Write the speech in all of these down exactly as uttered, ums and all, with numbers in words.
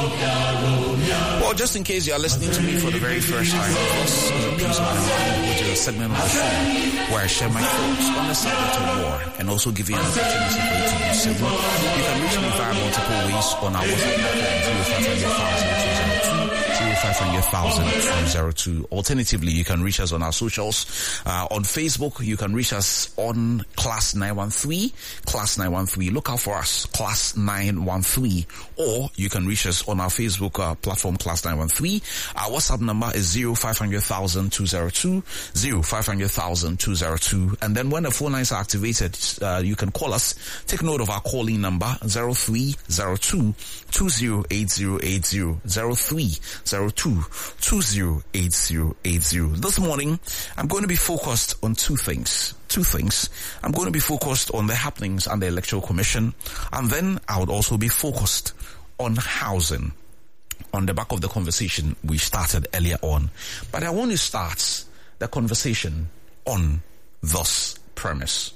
Well, just in case you are listening to me for the very first time, this is a piece of my mind, which is a segment of the show where I share my thoughts on the subject of war and also give you an opportunity for you to use signal. You can reach me via multiple ways on our WhatsApp number zero five hundred thousand two zero two zero five hundred thousand two zero two. Alternatively, you can reach us on our socials. Uh, on Facebook, you can reach us on Class nine one three, Class nine one three. Look out for us, Class nine one three. Or you can reach us on our Facebook uh, platform, Class nine one three. Our WhatsApp number is zero five hundred thousand two zero two, zero five hundred thousand two zero two. And then when the phone lines are activated, uh, you can call us. Take note of our calling number, zero three zero two two zero eight zero eight zero, zero three zero two two zero eight zero eight zero. This morning, I'm going to be focused on two things. Two things. I'm going to be focused on the happenings and the Electoral Commission, and then I would also be focused on housing, on the back of the conversation we started earlier on. But I want to start the conversation on this premise.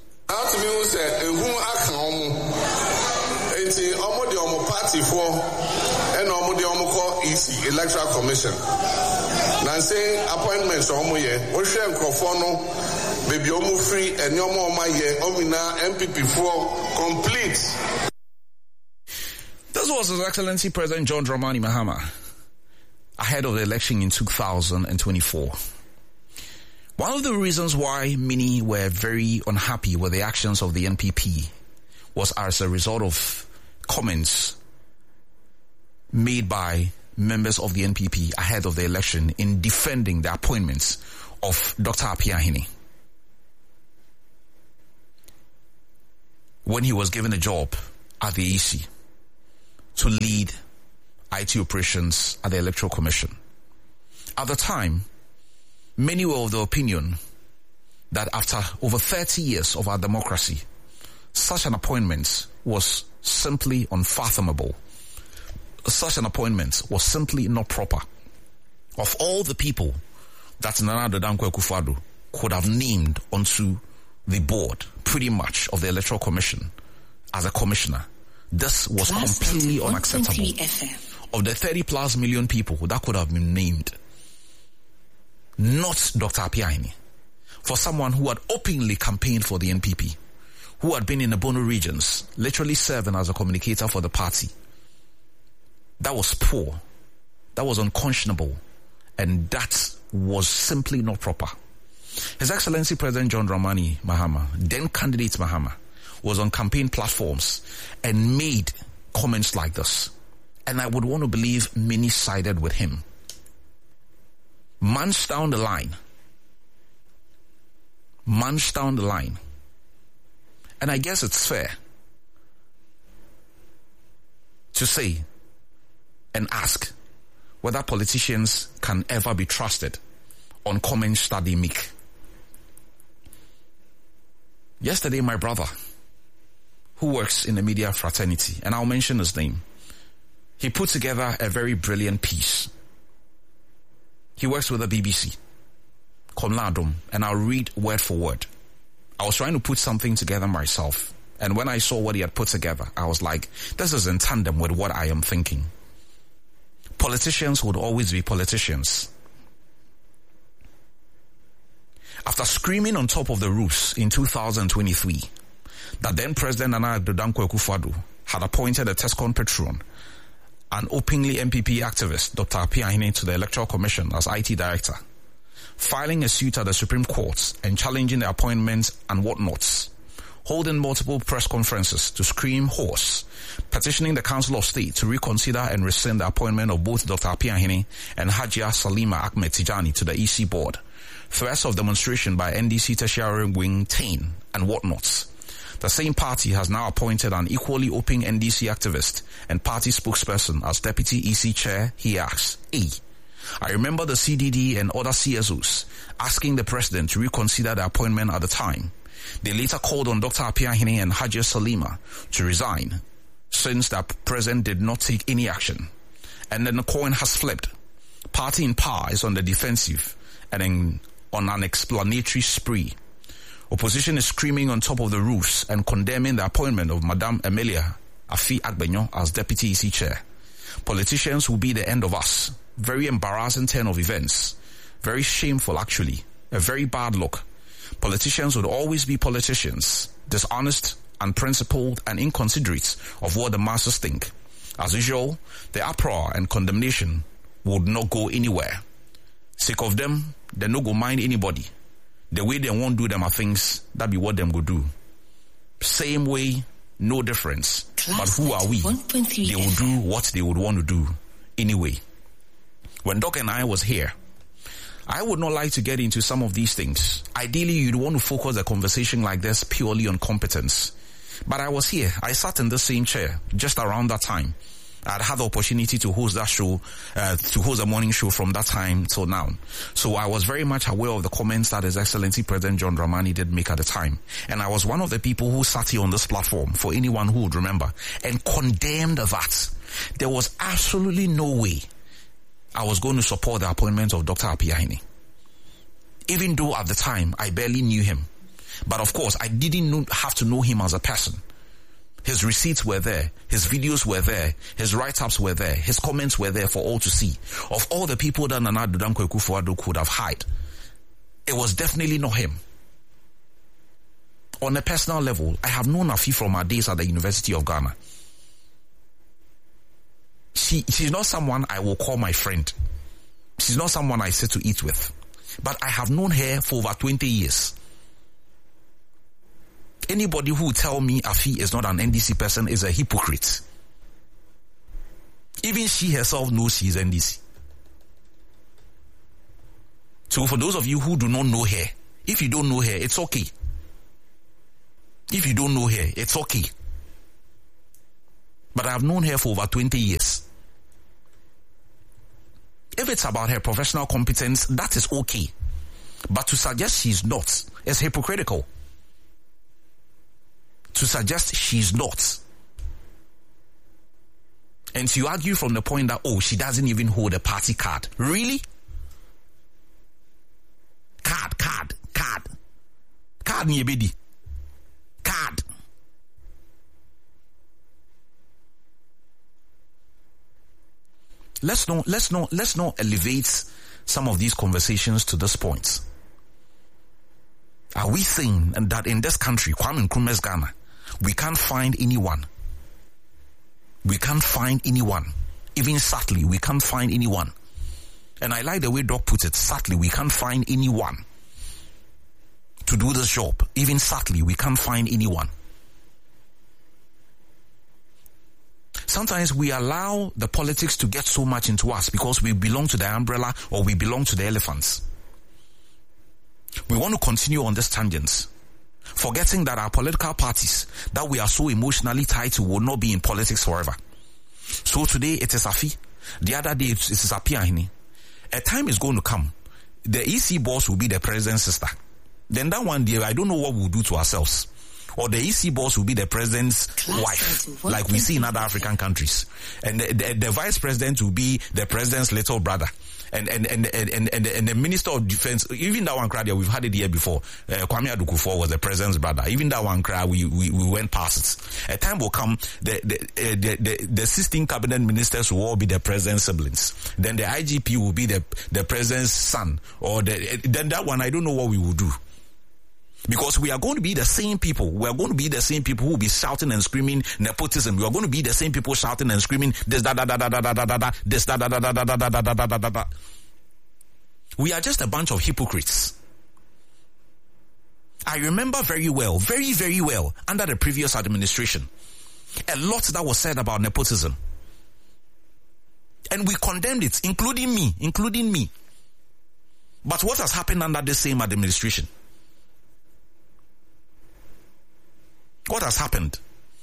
Party for and E C Electoral Commission. Nancy appointments on Moye, Ocean Crofono, baby Omu free and Yomo Maye, Omina M P P four complete. This was His Excellency President John Dramani Mahama ahead of the election in two thousand twenty-four. One of the reasons why many were very unhappy with the actions of the N P P was as a result of comments made by members of the N P P ahead of the election in defending the appointments of Doctor Appiah Ahene when he was given a job at the E C to lead I T operations at the Electoral Commission. At the time, many were of the opinion that after over thirty years of our democracy, such an appointment was simply unfathomable. Such an appointment was simply not proper. Of all the people that Nana Addo Dankwa Akufo-Addo could have named onto the board, pretty much, of the Electoral Commission as a commissioner, this was Class completely unacceptable. Of the thirty plus million people that could have been named, not Doctor Appiah Ahene, for someone who had openly campaigned for the N P P, who had been in the Bono regions, literally serving as a communicator for the party. That was poor. That was unconscionable. And that was simply not proper. His Excellency President John Dramani Mahama, then candidate Mahama, was on campaign platforms and made comments like this. And I would want to believe many sided with him. Months down the line, months down the line, and I guess it's fair to say and ask whether politicians can ever be trusted on comments that they make. Yesterday, my brother, who works in the media fraternity, and I'll mention his name, he put together a very brilliant piece. He works with the B B C, Komladum, and I'll read word for word. I was trying to put something together myself, and when I saw what he had put together, I was like, this is in tandem with what I am thinking. Politicians would always be politicians. After screaming on top of the roofs in two thousand twenty-three that then President Nana Addo Dankwa Akufo-Addo had appointed a TESCON patron, an openly N P P activist, Doctor Appiah Ahene, to the Electoral Commission as I T Director, filing a suit at the Supreme Court and challenging the appointment and whatnots, holding multiple press conferences to scream hoarse, petitioning the Council of State to reconsider and rescind the appointment of both Doctor Appiah Ahene and Hajia Salima Ahmed Tijani to the E C board, threats of demonstration by N D C Tertiary Wing ten and whatnots. The same party has now appointed an equally open N D C activist and party spokesperson as Deputy E C Chair, he asks. A. I remember the C D D and other C S Os asking the President to reconsider the appointment at the time. They later called on Doctor Appiah Ahene and Hajia Salima to resign, since the President did not take any action. And then the coin has flipped. Party in power is on the defensive and in, on an explanatory spree. Opposition is screaming on top of the roofs and condemning the appointment of Madame Emilia Afi Agbenyo as Deputy E C Chair. Politicians will be the end of us. Very embarrassing turn of events. Very shameful, actually. A very bad look. Politicians would always be politicians, dishonest, unprincipled, and inconsiderate of what the masses think. As usual, the uproar and condemnation would not go anywhere. Sick of them, they no go mind anybody. The way they won't do them are things that be what them go do. Same way, no difference. Class but who are we? They will do what they would want to do anyway. When Doc and I was here, I would not like to get into some of these things. Ideally, you'd want to focus a conversation like this purely on competence. But I was here. I sat in the same chair just around that time. I'd had the opportunity to host that show, uh, to host a morning show from that time till now. So I was very much aware of the comments that His Excellency President John Dramani did make at the time. And I was one of the people who sat here on this platform, for anyone who would remember, and condemned that. There was absolutely no way I was going to support the appointment of Doctor Apiahene. Even though at the time I barely knew him. But of course, I didn't know, have to know him as a person. His receipts were there. His videos were there. His write-ups were there. His comments were there for all to see. Of all the people that Nana Addo Dankwa Akufo-Addo could have hired, it was definitely not him. On a personal level, I have known Afi from our days at the University of Ghana. She, she's not someone I will call my friend. She's not someone I sit to eat with. But I have known her for over twenty years. Anybody who will tell me Afi is not an N D C person is a hypocrite. Even she herself knows she is N D C. So for those of you who do not know her, if you don't know her, it's okay. If you don't know her, it's okay. But I have known her for over twenty years. If it's about her professional competence, that is okay. But to suggest she's not is hypocritical. To suggest she's not. And to argue from the point that, oh, she doesn't even hold a party card. Really? Card, card, card. Card ni ebedi. Card. Let's not, let's not, let's not elevate some of these conversations to this point. Are we saying that in this country, Kwame Nkrumah's Ghana, we can't find anyone? We can't find anyone. Even subtly, we can't find anyone. And I like the way Doc put it. Subtly, we can't find anyone to do this job. Even subtly, we can't find anyone. Sometimes we allow the politics to get so much into us because we belong to the umbrella or we belong to the elephants. We want to continue on this tangent, forgetting that our political parties that we are so emotionally tied to will not be in politics forever. So today it is Afi. The other day it is Apiahene. A time is going to come. The E C boss will be the president's sister. Then that one day, I don't know what we'll do to ourselves. Or the E C boss will be the president's Class wife, like we see in other African countries. And the, the, the vice president will be the president's little brother. And and and and and, and, the, and the minister of defense, even that one crowd, we've had it here before. Uh, Kwame Addo Kufuor was the president's brother. Even that one crowd, we, we we went past it. A time will come, the the, uh, the the the sixteen cabinet ministers will all be the president's siblings. Then the I G P will be the the president's son. Or the, then that one, I don't know what we will do. Because we are going to be the same people. We are going to be the same people who will be shouting and screaming nepotism. We are going to be the same people shouting and screaming this da da da da da da da da da this da da da da da da da da da da da da. We are just a bunch of hypocrites. I remember very well, very very well, under the previous administration, a lot that was said about nepotism, and we condemned it, including me, including me. But what has happened under the same administration? What has happened?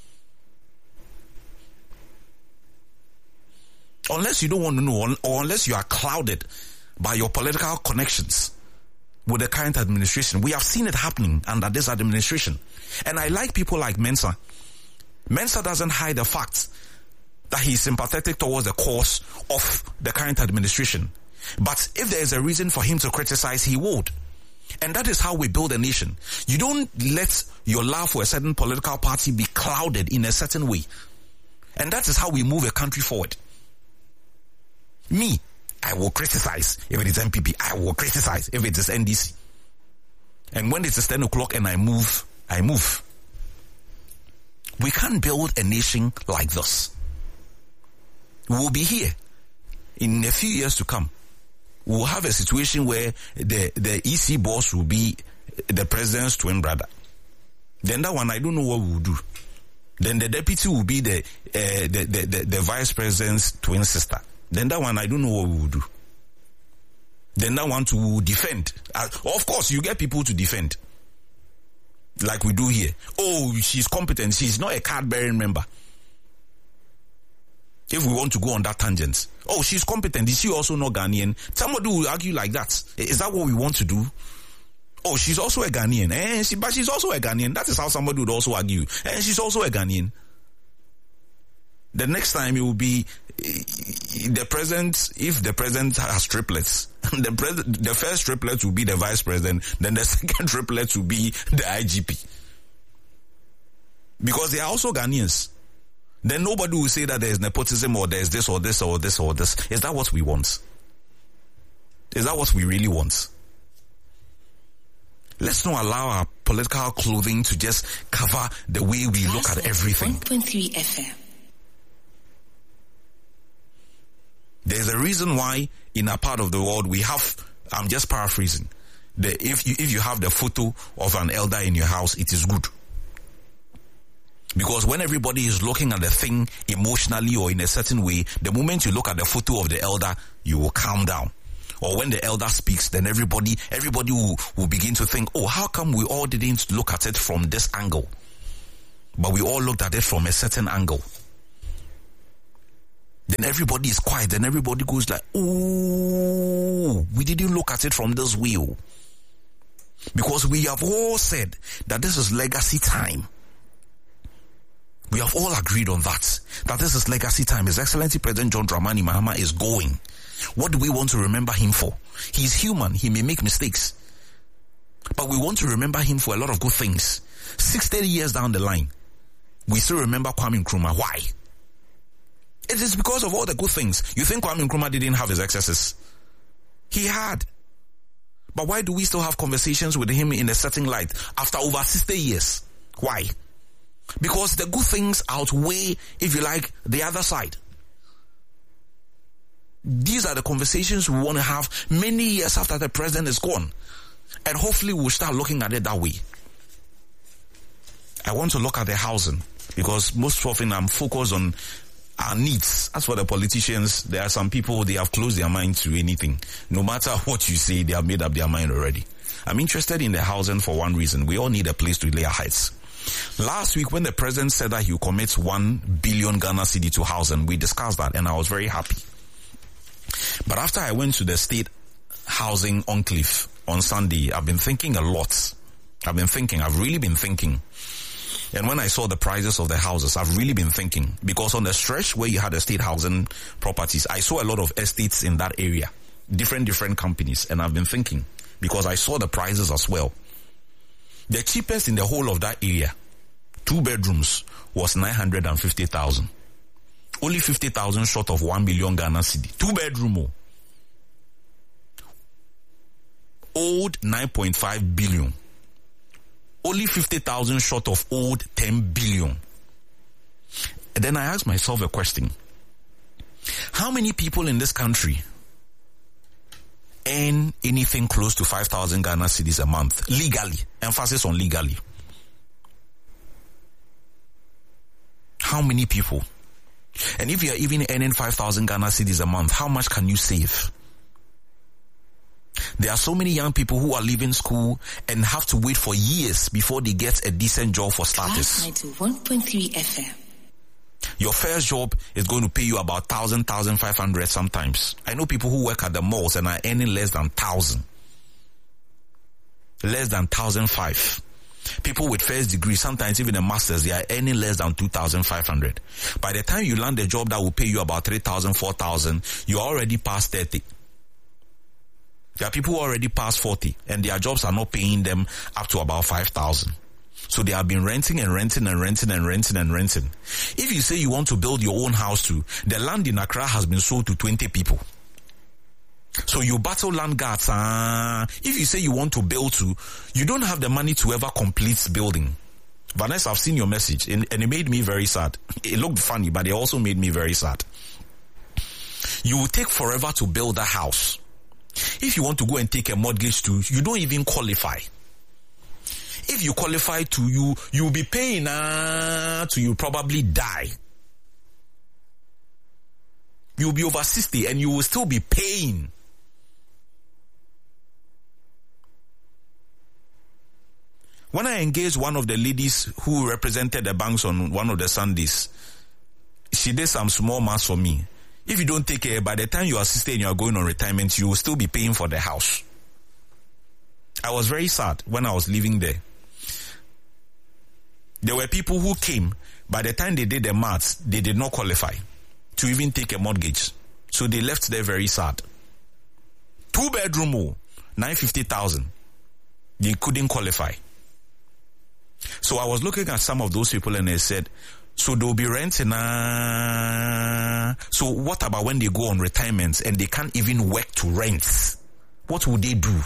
Unless you don't want to know, or unless you are clouded by your political connections with the current administration, we have seen it happening under this administration. And I like people like Mensah. Mensah doesn't hide the fact that he is sympathetic towards the cause of the current administration. But if there is a reason for him to criticize, he would. And that is how we build a nation. You don't let your love for a certain political party be clouded in a certain way. And that is how we move a country forward. Me, I will criticize if it is M P P. I will criticize if it is N D C. And when it is ten o'clock and I move, I move. We can't build a nation like this. We will be here in a few years to come. We will have a situation where the, the E C boss will be the president's twin brother. Then that one, I don't know what we will do. Then the deputy will be the, uh, the, the, the, the vice president's twin sister. Then that one, I don't know what we will do. Then that one to defend. Uh, of course, you get people to defend. Like we do here. Oh, she's competent. She's not a card-bearing member. If we want to go on that tangent. Oh, she's competent. Is she also not Ghanaian? Somebody will argue like that. Is that what we want to do? Oh, she's also a Ghanaian. Eh, she, but she's also a Ghanaian. That is how somebody would also argue. And eh, she's also a Ghanaian. The next time it will be the president, if the president has triplets, the president, the first triplet will be the vice president, then the second triplet will be the I G P. Because they are also Ghanaians. Then nobody will say that there is nepotism or there is this or this or this or this. Is that what we want? Is that what we really want? Let's not allow our political clothing to just cover the way we look at everything. one point three F M. There's a reason why in a part of the world we have, I'm just paraphrasing, the, if you, if you have the photo of an elder in your house, it is good. Because when everybody is looking at the thing emotionally or in a certain way, the moment you look at the photo of the elder, you will calm down. Or when the elder speaks, then everybody, everybody will, will begin to think, oh, how come we all didn't look at it from this angle? But we all looked at it from a certain angle. Then everybody is quiet. Then everybody goes like, oh, we didn't look at it from this view. Because we have all said that this is legacy time. We have all agreed on that. That this is legacy time. His Excellency President John Dramani Mahama is going. What do we want to remember him for? He's human. He may make mistakes. But we want to remember him for a lot of good things. sixty years down the line, we still remember Kwame Nkrumah. Why? It is because of all the good things. You think Kwame Nkrumah didn't have his excesses? He had. But why do we still have conversations with him in a certain light after over sixty years? Why? Because the good things outweigh, if you like, the other side. These are the conversations we want to have many years after the president is gone. And hopefully we'll start looking at it that way. I want to look at the housing because most often I'm focused on our needs. As for the politicians, there are some people, they have closed their mind to anything. No matter what you say, they have made up their mind already. I'm interested in the housing for one reason. We all need a place to lay our heads. Last week when the president said that he will commit one billion Ghana cedi to housing, we discussed that and I was very happy. But after I went to the state housing enclave on Sunday, I've been thinking a lot. I've been thinking, I've really been thinking. And when I saw the prices of the houses, I've really been thinking. Because on the stretch where you had the state housing properties, I saw a lot of estates in that area. Different, different companies. And I've been thinking. Because I saw the prices as well. The cheapest in the whole of that area, two bedrooms, was nine hundred fifty thousand. Only fifty thousand short of one million Ghana cedi. Two bedroom. Old nine point five billion. Only fifty thousand short of old ten billion. And then I asked myself a question. How many people in this country earn anything close to five thousand Ghana cedis a month? Legally. Emphasis on legally. How many people? And if you are even earning five thousand Ghana cedis a month, how much can you save? There are so many young people who are leaving school and have to wait for years before they get a decent job for starters. one point three F M. Your first job is going to pay you about one thousand, one thousand five hundred sometimes. I know people who work at the malls and are earning less than one thousand. Less than one thousand five. People with first degree, sometimes even a master's, they are earning less than two thousand five hundred. By the time you land a job that will pay you about three thousand, four thousand, you're already past thirty. There are people who are already past forty and their jobs are not paying them up to about five thousand. So they have been renting and renting and renting and renting and renting. If you say you want to build your own house too, the land in Accra has been sold to twenty people. So you battle land guards. Uh, if you say you want to build too, you don't have the money to ever complete building. Vanessa, I've seen your message and, and it made me very sad. It looked funny, but it also made me very sad. You will take forever to build a house. If you want to go and take a mortgage too, you don't even qualify. If you qualify to, you, you'll be paying uh, till you probably die. You'll be over sixty and you will still be paying. When I engaged one of the ladies who represented the banks on one of the Sundays, she did some small maths for me. If you don't take care, by the time you are sixty and you are going on retirement, you will still be paying for the house. I was very sad when I was living there. There were people who came, by the time they did the maths, they did not qualify to even take a mortgage. So they left there very sad. Two bedroom, nine hundred fifty thousand. They couldn't qualify. So I was looking at some of those people and they said, so they'll be renting. Uh, so what about when they go on retirement and they can't even work to rent? What would they do?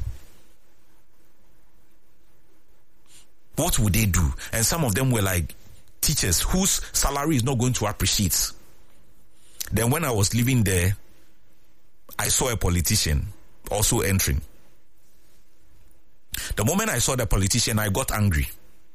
What would they do? And some of them were like teachers whose salary is not going to appreciate. Then when I was living there, I saw a politician also entering. The moment I saw the politician, I got angry.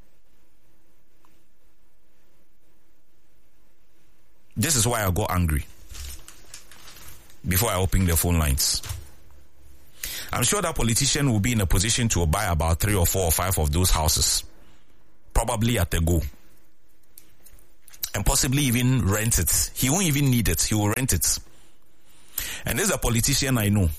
This is why I got angry before I opened the phone lines. I'm sure that politician will be in a position to buy about three or four or five of those houses, probably at a go, and possibly even rent it. He won't even need it. He will rent it. And there's a politician I know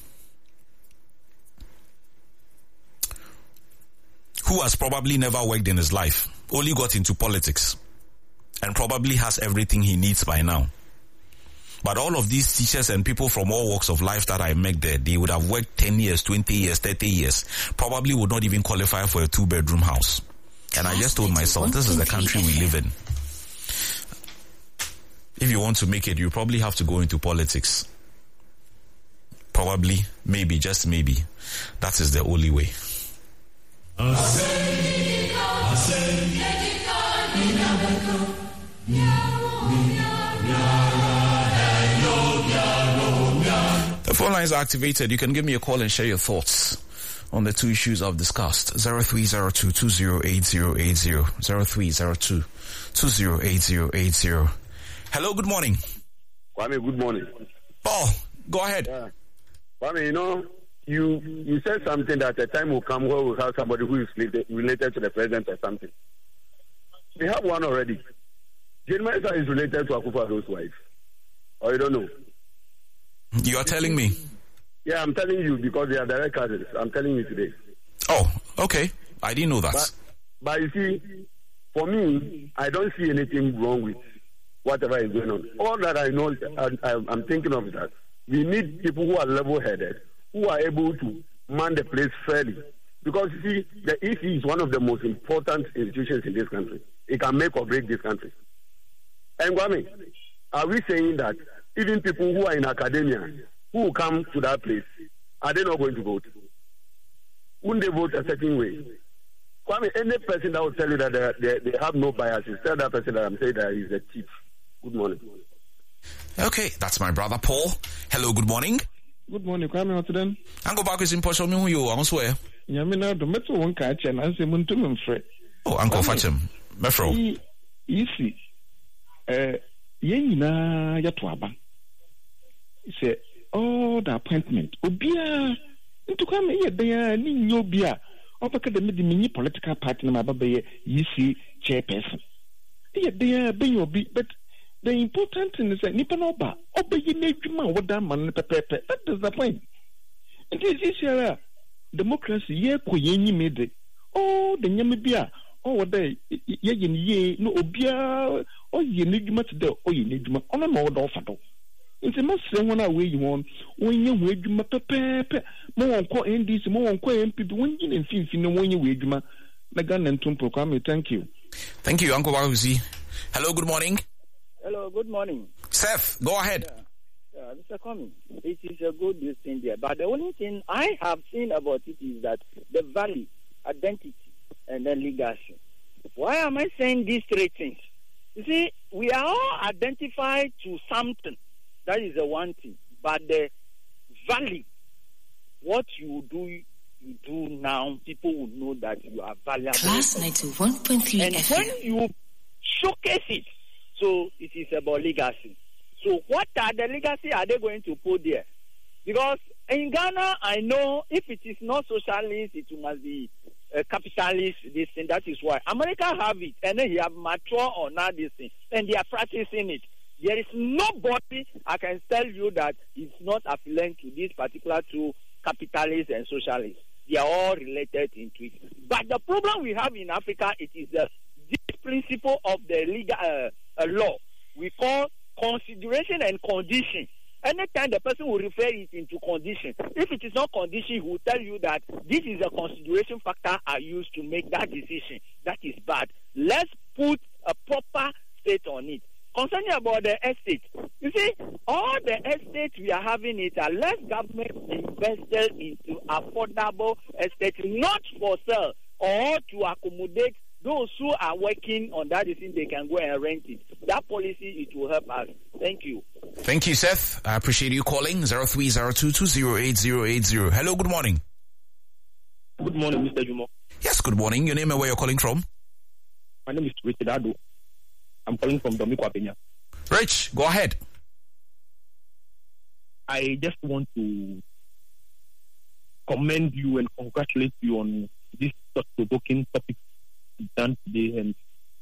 who has probably never worked in his life, only got into politics, and probably has everything he needs by now. But all of these teachers and people from all walks of life that I met there, they would have worked ten years, twenty years, thirty years, probably would not even qualify for a two-bedroom house. And I just told myself, this is the country we live in. If you want to make it, you probably have to go into politics. Probably, maybe, just maybe. That is the only way. The phone lines are activated. You can give me a call and share your thoughts on the two issues I've discussed. zero three zero two, two zero eight zero eight zero. zero three zero two, two zero eight zero eight zero. Hello, good morning. Kwame, good morning. Oh, go ahead. Yeah. Kwame, you know, you you said something that a time will come where we'll have somebody who is related, related to the president or something. We have one already. Jane Mensa is related to Akufo-Addo's wife. Or you don't know? You are telling me? Yeah, I'm telling you because they are direct cousins. I'm telling you today. Oh, okay. I didn't know that. But, but you see, for me, I don't see anything wrong with whatever is going on. All that I know, I, I, I'm thinking of that we need people who are level-headed, who are able to man the place fairly. Because you see, the E C is one of the most important institutions in this country. It can make or break this country. And Kwame, are we saying that even people who are in academia, who will come to that place, are they not going to vote? Wouldn't they vote a certain way? Kwame, any person that will tell you that they, they, they have no biases, tell that person that I'm saying that he's a thief. Good morning. Okay, that's my brother Paul. Hello, good morning. Good morning, Kwame. What's then? Uncle Baku is in Portugal. Me who you are? I swear. Yamina, the metal one catch and answer Muntum Fred. Oh, Uncle Fatcham. Mefro. Easy. Uh, Yenina Yatuaba. He said, oh, the appointment. Obia. Into come here, they are Nino Bia. Opaka the mini political party, my baby, you see, chairperson. Yet they are being obey, but the important thing is that Nipanoba, obey Nejuma, what that man, Pepe. That is the point. And this is your democracy, ye, Koyeni made it. Oh, the Yamibia, oh, what they, Yagan ye, no Obia, or ye Nejuma to the, or ye Nejuma, on a mode of Fado. It's a must say one away you want, when you wage my Pepe, more on call in this, more on call M P, when you and Finn, you know, when you wage my Nagan and Tumpo. Thank you. Thank you, Uncle Waguzi. Hello, good morning. Hello, good morning. Seth, go ahead. Uh, Mister Cummings, it is a good thing there. But the only thing I have seen about it is that the value, identity, and then legacy. Why am I saying these three things? You see, we are all identified to something. That is the one thing. But the value, what you do, you do now, people will know that you are valuable. Class ninety-one point three and F M. when you showcase it, so it is about legacy. So what are the legacy are they going to put there? Because in Ghana, I know if it is not socialist, it must be uh, capitalist, this thing. That is why America have it, and then he have mature on now this thing, and they are practicing it. There is nobody I can tell you that is not affiliated to this particular two capitalists and socialists. They are all related into it. But the problem we have in Africa, it is the this principle of the legal uh, uh, law we call consideration and condition. Anytime the person will refer it into condition, if it is not condition, he will tell you that this is a consideration factor I used to make that decision. That is bad. Let's put a proper state on it. Concerning about the estate, you see, all the estates we are having it are less government invested into affordable estates, not for sale or to accommodate those who are working on that thing. They can go and rent it. That policy, it will help us. Thank you. Thank you, Seth. I appreciate you calling. zero three zero two two zero eight zero eight zero. Hello, good morning. Good morning, Mister Jumo. Yes, good morning. Your name and where you're calling from? My name is Richard Ado. I'm calling from Domingo Apenya. Rich, go ahead. I just want to commend you and congratulate you on this thought-provoking topic done today, and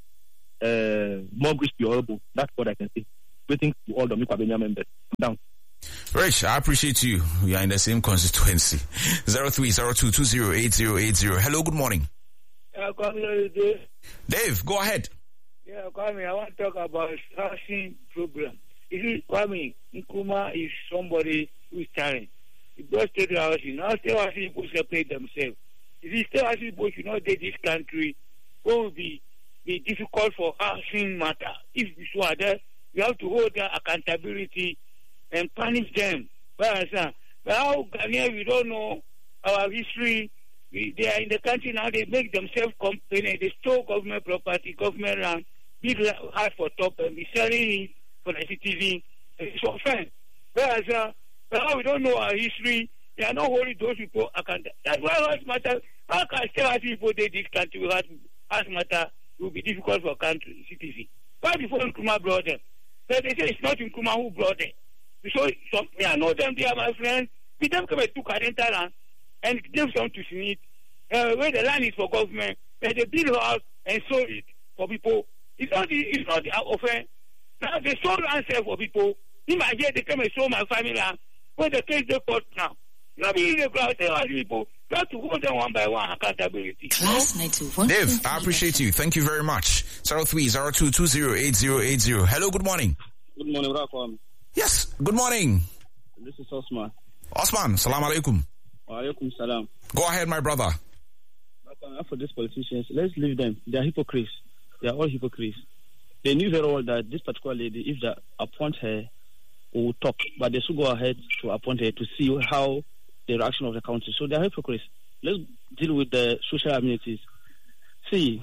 uh, more grace to your elbow. That's what I can say. Greetings to all Domingo Apenya members. I'm down. Rich, I appreciate you. We are in the same constituency. zero three zero two two zero eight zero eight zero. Hello, good morning. Uh, Dave. Dave, go ahead. Yeah, Kwame, I want to talk about housing program. You see, Kwame, Nkrumah is somebody who is tiring. He does state housing. Now state housing people separate themselves. You see, state housing people should not take this country. What will be, be difficult for housing matter? If you are there, you have to hold their accountability and punish them. But how Ghanaians, we don't know our history. We, they are in the country now, they make themselves company. They store government property, government land, big high for top, and be selling it for the citizen. It's offense. Whereas uh, now we don't know our history. They are not holding those people account. That's why house matter. How can still have people take this country without house matter? It will be difficult for country citizen. Why before Nkrumah brought them? But they say it's not Nkrumah who brought them. So some, I know them. They are my friends. We them come and took rental land and give some to see it. Uh, where the land is for government, and they build a house and sold it for people. It's not the, it's not the offense. Now they sold land for people. In my head, they come and sold my family land. When the case they court now, you know, be illegal. Tell people, you have to hold them one by one accountability. Class ninety-one. Dave, I appreciate you. Thank you very much. zero three zero two two zero eight zero eight zero. Hello, good morning. Good morning, Rakwam. Yes, good morning. This is Osman. Osman, salam alaikum. Wa alaikum salam. Go ahead, my brother. For these politicians, let's leave them. They are hypocrites. They are all hypocrites. They knew very well that this particular lady, if they appoint her, will talk, but they should go ahead to appoint her to see how the reaction of the country. So they are hypocrites. Let's deal with the social amenities. See,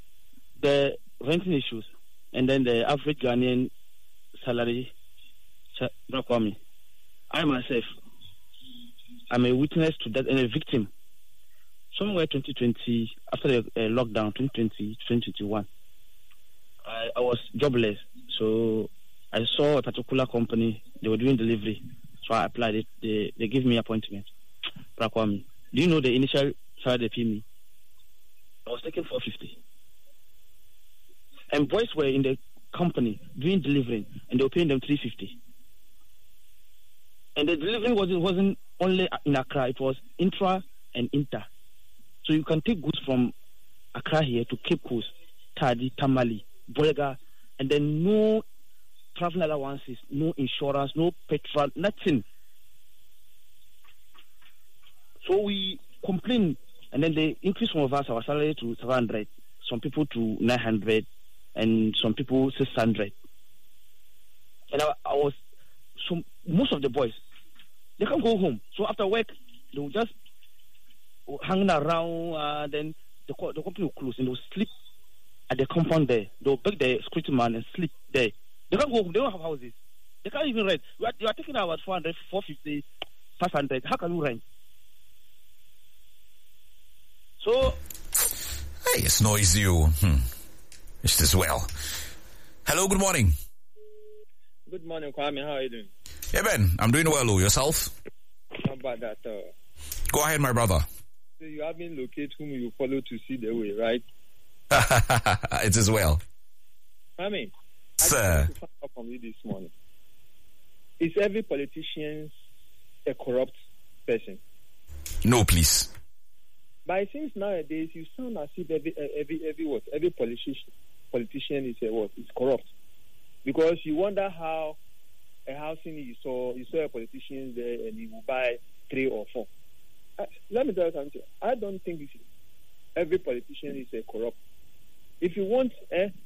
the renting issues, and then the average Ghanaian salary. I myself, I'm a witness to that and a victim. Somewhere twenty twenty, after the uh, lockdown, twenty twenty, twenty twenty-one, I, I was jobless. So I saw a particular company, they were doing delivery. So I applied it. They, they gave me appointment. Do you know the initial salary they paid me? I was taking four hundred fifty. And boys were in the company doing delivering, and they were paying them three hundred fifty. And the delivery wasn't, wasn't only in Accra, it was intra and inter. So you can take goods from Accra here to Cape Coast, Tadi, Tamale, Bolega, and then no travel allowances, no insurance, no petrol, nothing. So we complain, and then they increase some of us our salary to seven hundred, some people to nine hundred, and some people six hundred. And I, I was, some most of the boys, they can't go home. So after work, they will just hang around. Uh, then the the company will close and they will sleep at the compound there. They will beg the security man and sleep there. They can't go home. They don't have houses. They can't even rent. You are, you are taking about four hundred, four fifty, five hundred. How can you rent? So, hey, it's noisy. Hmm. It's this well. Hello, good morning. Good morning, Kwame. How are you doing? Yeah, Ben, I'm doing well. Yourself? Not bad at all. Go ahead, my brother. So you haven't located whom you follow to see the way, right? It is well. Kwame, Sir. I just want to find out from you this morning. Is every politician a corrupt person? No, please. But it seems nowadays you sound as if every every every what every politician politician is a what is corrupt, because you wonder how a housing you saw you saw a politician there and he will buy three or four. Uh, let me tell you something. I don't think this is, every politician is a corrupt. If you want eh,